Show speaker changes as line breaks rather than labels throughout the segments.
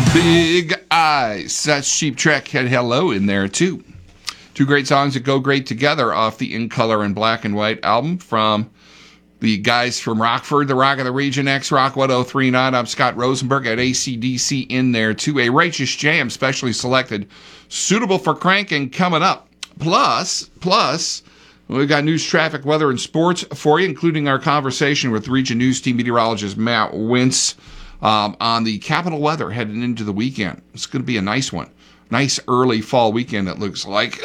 Big Eyes. That's Cheap Trick. Had Hello in there, too. Two great songs that go great together off the In Color and Black and White album from the guys from Rockford, the Rock of the Region, X-Rock 1039. I'm Scott Rosenberg at AC/DC in there, too. A Righteous Jam, specially selected, suitable for cranking, coming up. Plus, we've got news, traffic, weather, and sports for you, including our conversation with Region News Team meteorologist Matt Wintz on the capital weather heading into the weekend. It's going to be a nice one. Nice early fall weekend, it looks like.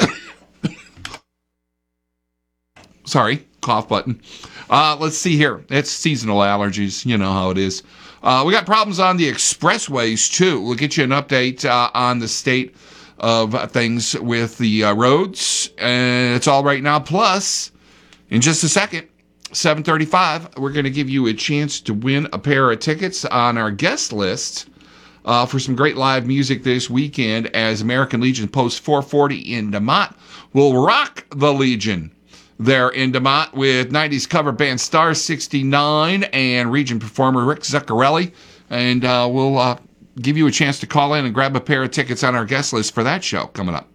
Sorry, cough button. Let's see here. It's seasonal allergies. You know how it is. We got problems on the expressways, too. We'll get you an update on the state of things with the roads. And it's all right now. Plus, in just a second, 7:35, we're going to give you a chance to win a pair of tickets on our guest list for some great live music this weekend as American Legion Post 440 in DeMont will rock the Legion there in DeMont with 90s cover band Star 69 and Region performer Rick Zuccarelli. And we'll give you a chance to call in and grab a pair of tickets on our guest list for that show coming up.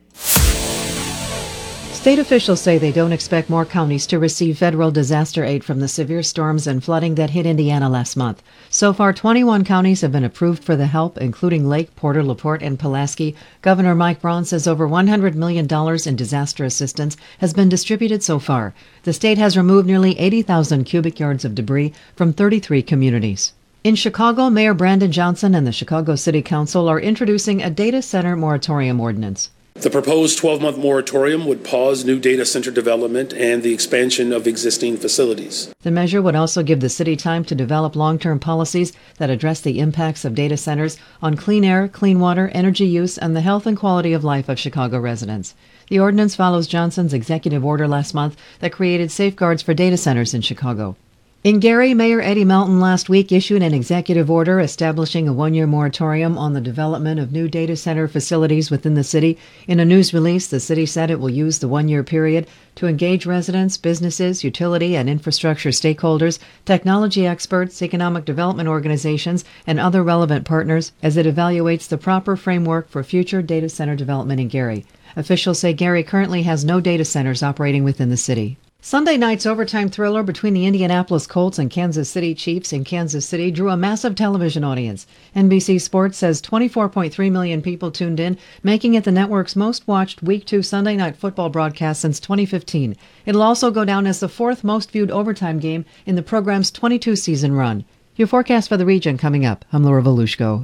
State officials say they don't expect more counties to receive federal disaster aid from the severe storms and flooding that hit Indiana last month. So far, 21 counties have been approved for the help, including Lake, Porter, LaPorte, and Pulaski. Governor Mike Braun says over $100 million in disaster assistance has been distributed so far. The state has removed nearly 80,000 cubic yards of debris from 33 communities. In Chicago, Mayor Brandon Johnson and the Chicago City Council are introducing a data center moratorium ordinance.
The proposed 12-month moratorium would pause new data center development and the expansion of existing facilities.
The measure would also give the city time to develop long-term policies that address the impacts of data centers on clean air, clean water, energy use, and the health and quality of life of Chicago residents. The ordinance follows Johnson's executive order last month that created safeguards for data centers in Chicago. In Gary, Mayor Eddie Melton last week issued an executive order establishing a one-year moratorium on the development of new data center facilities within the city. In a news release, the city said it will use the one-year period to engage residents, businesses, utility and infrastructure stakeholders, technology experts, economic development organizations, and other relevant partners as it evaluates the proper framework for future data center development in Gary. Officials say Gary currently has no data centers operating within the city. Sunday night's overtime thriller between the Indianapolis Colts and Kansas City Chiefs in Kansas City drew a massive television audience. NBC Sports says 24.3 million people tuned in, making it the network's most watched Week 2 Sunday night football broadcast since 2015. It'll also go down as the fourth most viewed overtime game in the program's 22-season run. Your forecast for the region coming up. I'm Laura Volushko.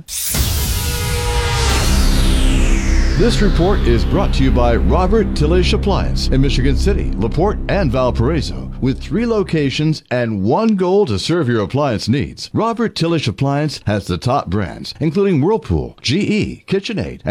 This report is brought to you by Robert Tillish Appliance in Michigan City, LaPorte, and Valparaiso. With 3 locations and one goal to serve your appliance needs, Robert Tillish Appliance has the top brands, including Whirlpool, GE, KitchenAid,